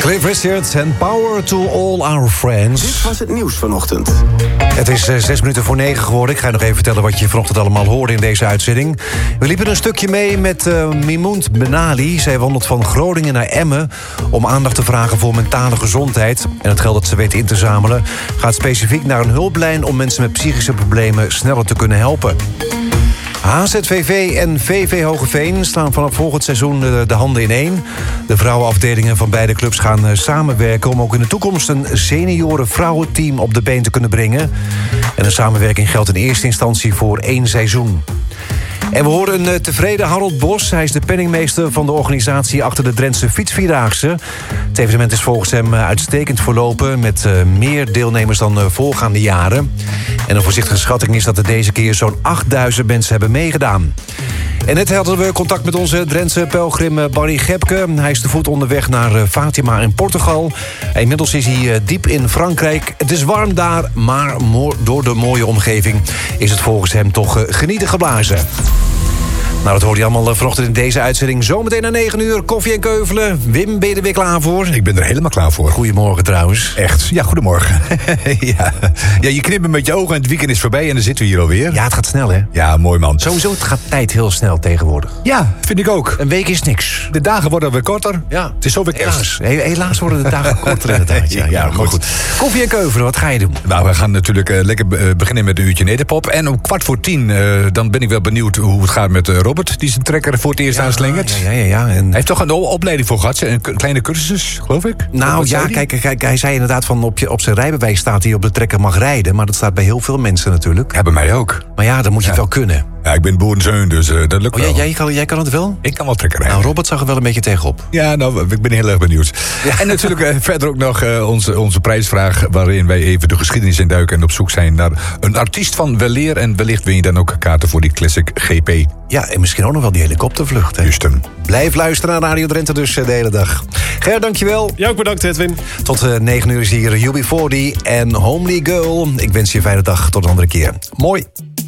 Cliff Richard en Power to All Our Friends. Dit was het nieuws vanochtend. Het is 8:06 geworden. Ik ga je nog even vertellen wat je vanochtend allemaal hoorde in deze uitzending. We liepen een stukje mee met Mimoun Benali. Zij wandelt van Groningen naar Emmen om aandacht te vragen voor mentale gezondheid. En het geld dat ze weet in te zamelen gaat specifiek naar een hulplijn om mensen met psychische problemen sneller te kunnen helpen. HZVV en VV Hogeveen staan vanaf volgend seizoen de handen ineen. De vrouwenafdelingen van beide clubs gaan samenwerken om ook in de toekomst een senioren vrouwenteam op de been te kunnen brengen. En de samenwerking geldt in eerste instantie voor 1 seizoen. En we horen een tevreden Harold Bos. Hij is de penningmeester van de organisatie achter de Drentse Fietsvierdaagse. Het evenement is volgens hem uitstekend verlopen met meer deelnemers dan voorgaande jaren. En een voorzichtige schatting is dat er deze keer zo'n 8000 mensen hebben meegedaan. En net hadden we contact met onze Drentse pelgrim Barry Gebke. Hij is te voet onderweg naar Fatima in Portugal. Inmiddels is hij diep in Frankrijk. Het is warm daar, maar door de mooie omgeving is het volgens hem toch genieten geblazen. Nou, dat hoorde je allemaal vanochtend in deze uitzending. Zometeen na 9:00, koffie en keuvelen. Wim, ben je er weer klaar voor? Ik ben er helemaal klaar voor. Goedemorgen trouwens. Echt? Ja, goedemorgen. ja, je knipt met je ogen en het weekend is voorbij en dan zitten we hier alweer. Ja, het gaat snel, hè? Ja, mooi man. Sowieso, het gaat tijd heel snel tegenwoordig. Ja, vind ik ook. Een week is niks. De dagen worden weer korter. Ja. Het is zo weer kerst. Helaas worden de dagen korter inderdaad. Ja, maar goed. Koffie en keuvelen, wat ga je doen? Nou, we gaan natuurlijk lekker beginnen met een uurtje nederpop. En om 9:15 dan ben ik wel benieuwd hoe het gaat met Robert. Die zijn trekker voor het eerst aanslingert. Ja. En hij heeft toch een opleiding voor gehad? Een kleine cursus, geloof ik? Nou ja, kijk, hij zei inderdaad van op zijn rijbewijs staat hij op de trekker mag rijden. Maar dat staat bij heel veel mensen natuurlijk. Ja, bij mij ook. Maar ja, dan moet je het wel kunnen. Ja, ik ben boerenzoon, dus dat lukt wel. Jij kan het wel? Ik kan wel trekker rijden. Nou, Robert zag er wel een beetje tegenop. Ja, nou, ik ben heel erg benieuwd. Ja. En natuurlijk verder ook nog onze prijsvraag, waarin wij even de geschiedenis induiken en op zoek zijn naar een artiest van weleer. En wellicht win je dan ook kaarten voor die Classic GP. Ja, en misschien ook nog wel die helikoptervlucht. Hè? Juist hem. Blijf luisteren naar Radio Drenthe dus de hele dag. Ger, dankjewel. Ja, ook bedankt, Edwin. Tot 9:00 is hier UB40 en Homely Girl. Ik wens je een fijne dag. Tot een andere keer. Mooi.